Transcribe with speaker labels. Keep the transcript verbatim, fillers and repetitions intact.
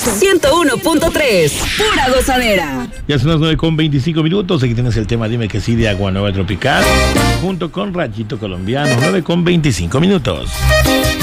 Speaker 1: ciento uno punto tres, pura gozadera.
Speaker 2: Ya son las nueve con veinticinco minutos. Aquí tienes el tema Dime que sí de Agua Nueva Tropical, junto con Rayito Colombiano. nueve con veinticinco minutos.